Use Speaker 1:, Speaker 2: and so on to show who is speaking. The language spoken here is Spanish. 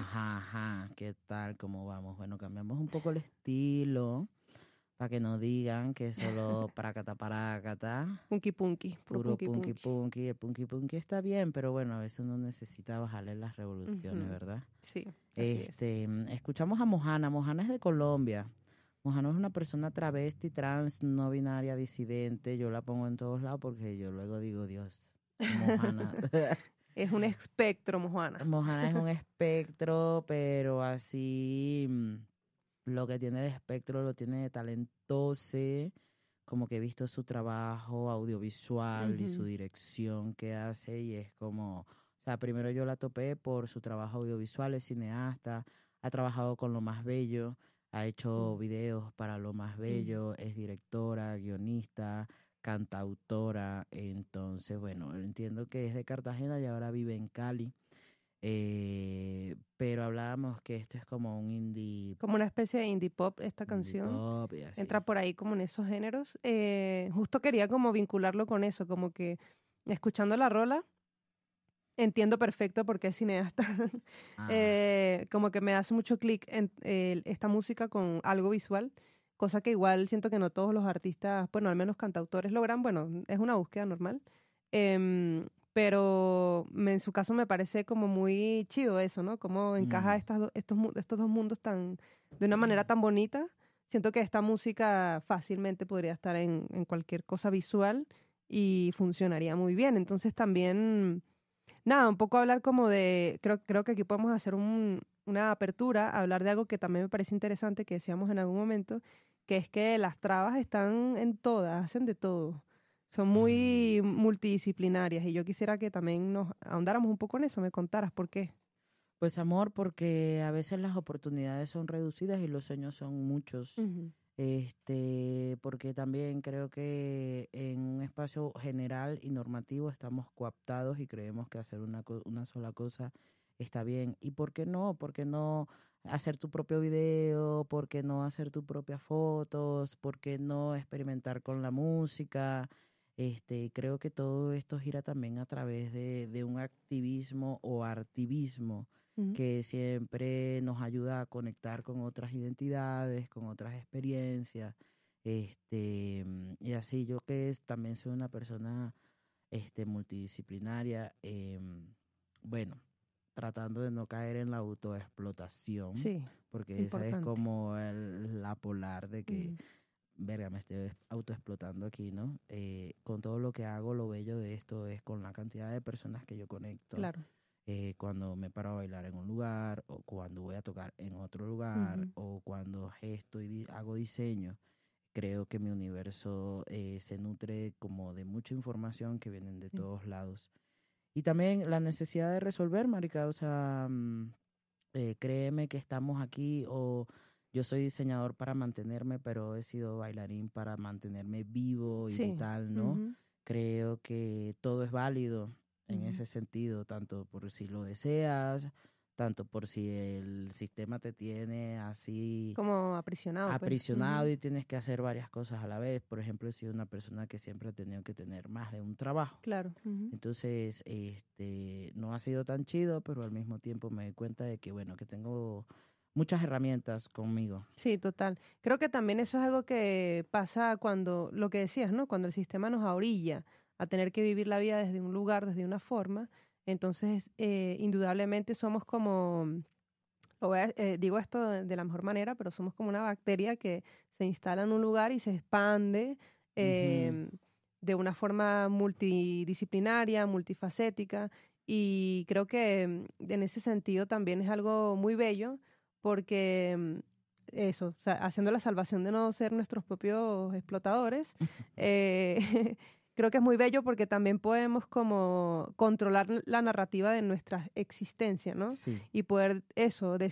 Speaker 1: Ajá, ¿qué tal? ¿Cómo vamos? Bueno, cambiamos un poco el estilo para que no digan que es solo paracata,
Speaker 2: Punky punky, puro
Speaker 1: puro
Speaker 2: punky
Speaker 1: punky
Speaker 2: punky.
Speaker 1: punky. El punky punky está bien, pero bueno, a veces uno necesita bajarle las revoluciones,
Speaker 2: Ujú.
Speaker 1: ¿verdad?
Speaker 2: Sí, así es.
Speaker 1: Escuchamos a Mojana. Mojana es de Colombia. Mojana es una persona travesti, trans, no binaria, disidente. Yo la pongo en todos lados porque yo luego digo, Dios, Mojana.
Speaker 2: Es un espectro, Juana.
Speaker 1: Mojana es un espectro, pero así lo que tiene de espectro lo tiene de talentoso, como que he visto su trabajo audiovisual y su
Speaker 2: Ujú,
Speaker 1: dirección que hace y es como, o sea, primero yo la topé por su trabajo audiovisual, es cineasta, ha trabajado con Lo Más Bello, ha hecho
Speaker 2: mm,
Speaker 1: videos para Lo Más
Speaker 2: mm.
Speaker 1: Bello, es directora, guionista, cantautora, entonces, bueno, entiendo que es de Cartagena y ahora vive en Cali. Pero hablábamos que esto es como un
Speaker 2: Como una especie de indie pop esta
Speaker 1: indie
Speaker 2: canción.
Speaker 1: pop y
Speaker 2: Entra
Speaker 1: así.
Speaker 2: por ahí como en esos géneros. Justo quería como vincularlo con eso, como que escuchando la rola, entiendo perfecto por qué es cineasta.
Speaker 1: Ah,
Speaker 2: Como que me hace mucho clic en esta música con algo visual, cosa que igual siento que no todos los artistas, bueno, al menos cantautores logran, bueno, es una búsqueda normal. Pero en su caso me parece como muy chido eso, ¿no? Cómo encaja
Speaker 1: mm,
Speaker 2: estos dos mundos de una manera tan bonita. Siento que esta música fácilmente podría estar en cualquier cosa visual y funcionaría muy bien. Entonces también nada, un poco hablar como de, creo que aquí podemos hacer una apertura, hablar de algo que también me parece interesante, que decíamos en algún momento, que es que las trabas están en todas, hacen de todo. Son
Speaker 1: mm.
Speaker 2: muy multidisciplinarias y yo quisiera que también nos ahondáramos un poco en eso, me contaras por qué.
Speaker 1: Pues amor, porque a veces las oportunidades son reducidas y los sueños son muchos.
Speaker 2: Ujú,
Speaker 1: Porque también creo que en un espacio general y normativo estamos coaptados y creemos que hacer una sola cosa está bien. ¿Y por qué no? ¿Por qué no hacer tu propio video? ¿Por qué no hacer tus propias fotos? ¿Por qué no experimentar con la música? Creo que todo esto gira también a través de un activismo o artivismo
Speaker 2: ujú.
Speaker 1: que siempre nos ayuda a conectar con otras identidades, con otras experiencias. Y así yo también soy una persona multidisciplinaria, bueno, tratando de no caer en la autoexplotación,
Speaker 2: Sí,
Speaker 1: porque esa es
Speaker 2: importante.
Speaker 1: como la polar de que,
Speaker 2: Ujú,
Speaker 1: verga, me estoy autoexplotando aquí, ¿no? Con todo lo que hago, lo bello de esto es con la cantidad de personas que yo conecto
Speaker 2: claro.
Speaker 1: cuando me paro a bailar en un lugar o cuando voy a tocar en otro lugar
Speaker 2: Ujú,
Speaker 1: o cuando gesto y hago diseño, creo que mi universo se nutre como de mucha información que vienen de
Speaker 2: sí.
Speaker 1: todos lados. Y también la necesidad de resolver, marica, o sea, créeme que estamos aquí o yo soy diseñador para mantenerme, pero he sido bailarín para mantenerme vivo y
Speaker 2: Sí.
Speaker 1: vital, ¿no?
Speaker 2: Ujú,
Speaker 1: Creo que todo es válido en
Speaker 2: ujú.
Speaker 1: ese sentido, tanto por si lo deseas, tanto por si el sistema te tiene así
Speaker 2: Como aprisionado, pues.
Speaker 1: aprisionado
Speaker 2: Ujú,
Speaker 1: y tienes que hacer varias cosas a la vez. Por ejemplo, he sido una persona que siempre ha tenido que tener más de un trabajo.
Speaker 2: claro. Ujú.
Speaker 1: Entonces, no ha sido tan chido, pero al mismo tiempo me doy cuenta de que, bueno, que tengo muchas herramientas conmigo.
Speaker 2: Sí, total. Creo que también eso es algo que pasa cuando, lo que decías, ¿no? Cuando el sistema nos orilla a tener que vivir la vida desde un lugar, desde una forma, entonces indudablemente somos como, digo esto de la mejor manera, pero somos como una bacteria que se instala en un lugar y se expande
Speaker 1: Ujú.
Speaker 2: em, de una forma multidisciplinaria, multifacética, y creo que en ese sentido también es algo muy bello porque eso, o sea, haciendo la salvación de no ser nuestros propios explotadores, eh, creo que es muy bello porque también podemos como controlar la narrativa de nuestra existencia, ¿no?
Speaker 1: Sí.
Speaker 2: Y poder eso,